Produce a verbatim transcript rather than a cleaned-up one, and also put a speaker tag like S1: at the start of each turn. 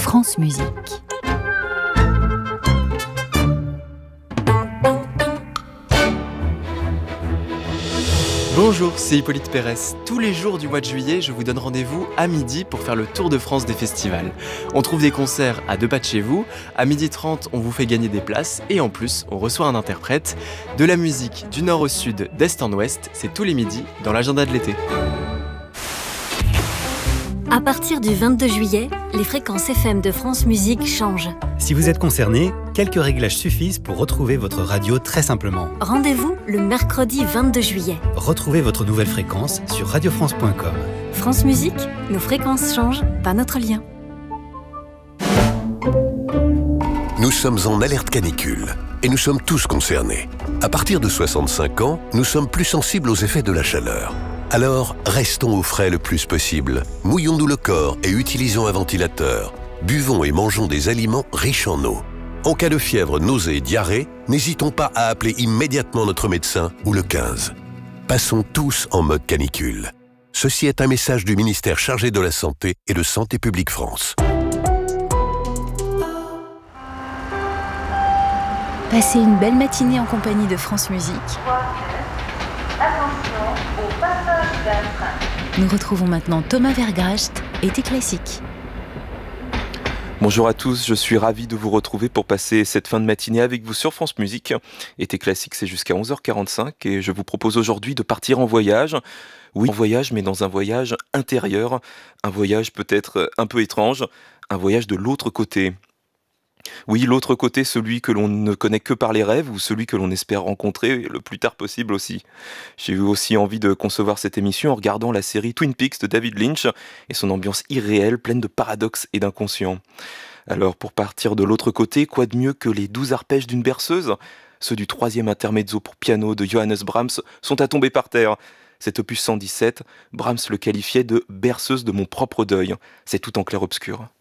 S1: France Musique.
S2: Bonjour, c'est Hippolyte Pérez. Tous les jours du mois de juillet, je vous donne rendez-vous à midi pour faire le tour de France des festivals. On trouve des concerts à deux pas de chez vous, à midi trente, on vous fait gagner des places et en plus, on reçoit un interprète. De la musique du nord au sud, d'est en ouest, c'est tous les midis dans l'agenda de l'été.
S3: À partir du vingt-deux juillet, les fréquences F M de France Musique changent.
S4: Si vous êtes concerné, quelques réglages suffisent pour retrouver votre radio très simplement.
S3: Rendez-vous le mercredi vingt-deux juillet.
S4: Retrouvez votre nouvelle fréquence sur radio france point com.
S3: France Musique, nos fréquences changent, pas notre lien.
S5: Nous sommes en alerte canicule et nous sommes tous concernés. À partir de soixante-cinq ans, nous sommes plus sensibles aux effets de la chaleur. Alors, restons au frais le plus possible. Mouillons-nous le corps et utilisons un ventilateur. Buvons et mangeons des aliments riches en eau. En cas de fièvre, nausées et diarrhée, n'hésitons pas à appeler immédiatement notre médecin ou le quinze. Passons tous en mode canicule. Ceci est un message du ministère chargé de la Santé et de Santé publique France.
S1: Passez une belle matinée en compagnie de France Musique.
S6: Attention au passage d'un train.
S1: Nous retrouvons maintenant Thomas Vergracht, Été classique.
S7: Bonjour à tous, je suis ravi de vous retrouver pour passer cette fin de matinée avec vous sur France Musique. Été classique, c'est jusqu'à onze heures quarante-cinq et je vous propose aujourd'hui de partir en voyage. Oui, en voyage, mais dans un voyage intérieur, un voyage peut-être un peu étrange, un voyage de l'autre côté. Oui, l'autre côté, celui que l'on ne connaît que par les rêves ou celui que l'on espère rencontrer le plus tard possible aussi. J'ai eu aussi envie de concevoir cette émission en regardant la série Twin Peaks de David Lynch et son ambiance irréelle, pleine de paradoxes et d'inconscients. Alors, pour partir de l'autre côté, quoi de mieux que les douze arpèges d'une berceuse ? Ceux du troisième intermezzo pour piano de Johannes Brahms sont à tomber par terre. Cet opus cent dix-sept, Brahms le qualifiait de « berceuse de mon propre deuil ». C'est tout en clair-obscur.